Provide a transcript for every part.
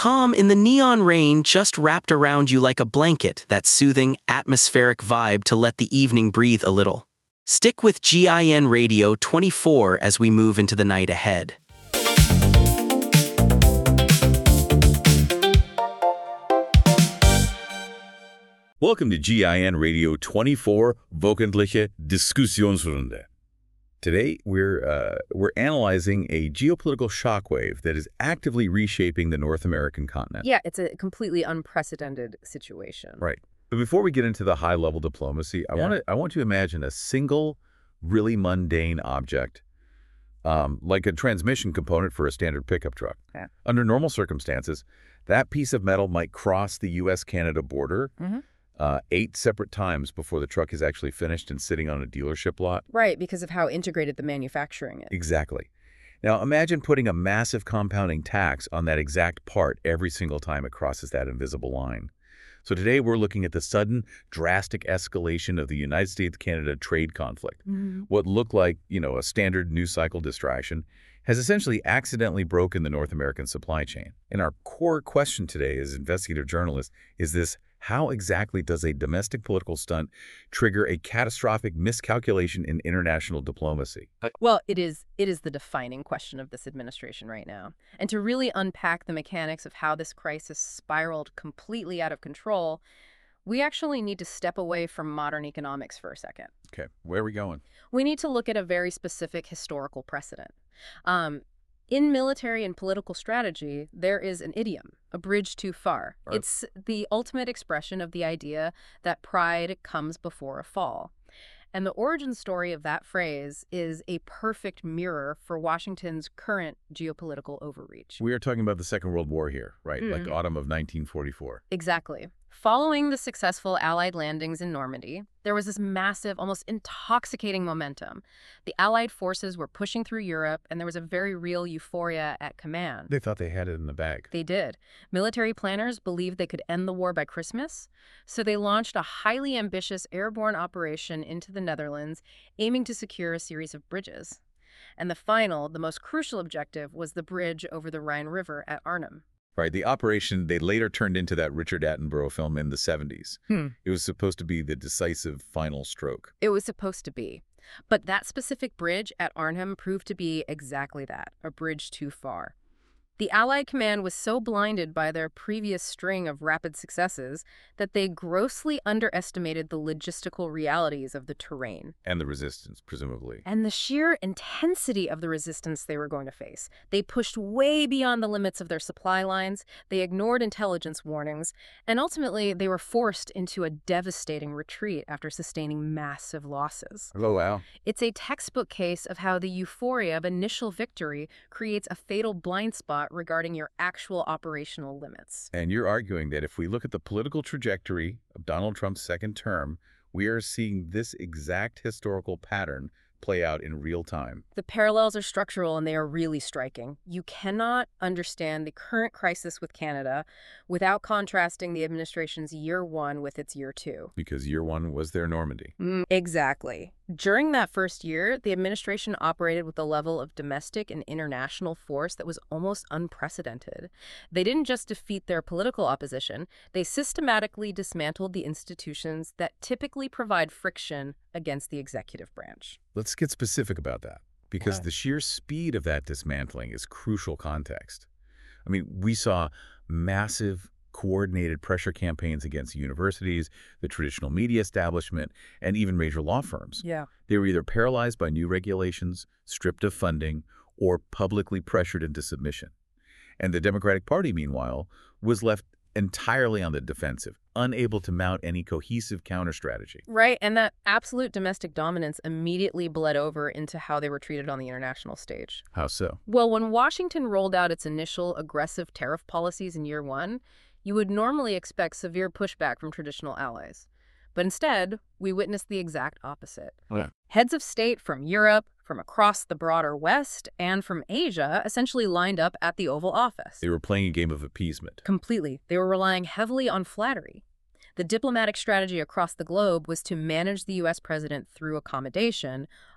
Calm in the neon rain just wrapped around you like a blanket, that soothing, atmospheric vibe to let the evening breathe a little. Stick with GIN Radio 24 as we move into the night ahead. Welcome to GIN Radio 24, Wöchentliche Diskussionsrunde. Today, we're analyzing a geopolitical shockwave that is actively reshaping the North American continent. Yeah, it's a completely unprecedented situation. Right. But before we get into the high-level diplomacy, I want to imagine a single, really mundane object, like a transmission component for a standard pickup truck. Yeah. Under normal circumstances, that piece of metal might cross the U.S.-Canada border 8 separate times before the truck is actually finished and sitting on a dealership lot. Right, because of how integrated the manufacturing is. Exactly. Now, imagine putting a massive compounding tax on that exact part every single time it crosses that invisible line. So today we're looking at the sudden, drastic escalation of the United States-Canada trade conflict. What looked like, a standard news cycle distraction has essentially accidentally broken the North American supply chain. And our core question today as investigative journalists is this: how exactly does a domestic political stunt trigger a catastrophic miscalculation in international diplomacy? Well, it is the defining question of this administration right now. And to really unpack the mechanics of how this crisis spiraled completely out of control, we actually need to step away from modern economics for a second. Okay, where are we going? We need to look at a very specific historical precedent. In military and political strategy, there is an idiom, a bridge too far. Right. It's the ultimate expression of the idea that pride comes before a fall. And the origin story of that phrase is a perfect mirror for Washington's current geopolitical overreach. We are talking about the Second World War here, right? Like autumn of 1944. Exactly. Following the successful Allied landings in Normandy, there was this massive, almost intoxicating momentum. The Allied forces were pushing through Europe, and there was a very real euphoria at command. They thought they had it in the bag. They did. Military planners believed they could end the war by Christmas, so they launched a highly ambitious airborne operation into the Netherlands, aiming to secure a series of bridges. And the most crucial objective was the bridge over the Rhine River at Arnhem. Right, the operation, they later turned into that Richard Attenborough film in the 70s. It was supposed to be the decisive final stroke. It was supposed to be. But that specific bridge at Arnhem proved to be exactly that, a bridge too far. The Allied command was so blinded by their previous string of rapid successes that they grossly underestimated the logistical realities of the terrain. And the resistance, presumably. And the sheer intensity of the resistance they were going to face. They pushed way beyond the limits of their supply lines, they ignored intelligence warnings, and ultimately they were forced into a devastating retreat after sustaining massive losses. Oh, wow. It's a textbook case of how the euphoria of initial victory creates a fatal blind spot regarding your actual operational limits. And you're arguing that if we look at the political trajectory of Donald Trump's second term, we are seeing this exact historical pattern play out in real time. The parallels are structural and they are really striking. You cannot understand the current crisis with Canada without contrasting the administration's year one with its year two. Because year one was their Normandy. Exactly. During that first year, the administration operated with a level of domestic and international force that was almost unprecedented. They didn't just defeat their political opposition, they systematically dismantled the institutions that typically provide friction against the executive branch. Let's get specific about that, because the sheer speed of that dismantling is crucial context. I mean, we saw massive coordinated pressure campaigns against universities, the traditional media establishment, and even major law firms. Yeah. They were either paralyzed by new regulations, stripped of funding, or publicly pressured into submission. And the Democratic Party, meanwhile, was left entirely on the defensive, unable to mount any cohesive counter-strategy. Right, and that absolute domestic dominance immediately bled over into how they were treated on the international stage. How so? Well, when Washington rolled out its initial aggressive tariff policies in year one, you would normally expect severe pushback from traditional allies. But instead, we witnessed the exact opposite. Yeah. Heads of state from Europe, from across the broader West, and from Asia essentially lined up at the Oval Office. They were playing a game of appeasement. Completely. They were relying heavily on flattery. The diplomatic strategy across the globe was to manage the U.S. president through accommodation,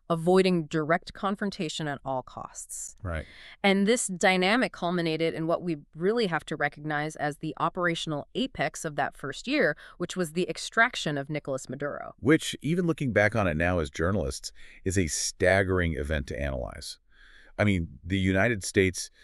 avoiding direct confrontation at all costs. Right. And this dynamic culminated in what we really have to recognize as the operational apex of that first year, which was the extraction of Nicolas Maduro. Which, even looking back on it now as journalists, is a staggering event to analyze. I mean, the United States